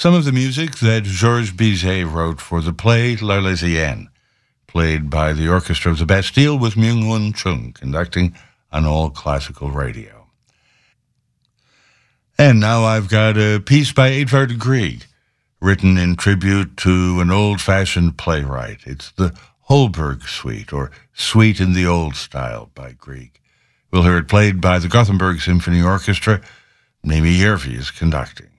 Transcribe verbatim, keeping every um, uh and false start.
Some of the music that Georges Bizet wrote for the play L'Arlésienne, played by the Orchestra of the Bastille with Myung-Whun Chung conducting on All Classical Radio. And now I've got a piece by Edvard Grieg, written in tribute to an old-fashioned playwright. It's the Holberg Suite, or Suite in the Old Style by Grieg. We'll hear it played by the Gothenburg Symphony Orchestra. Mimi Järvi is conducting.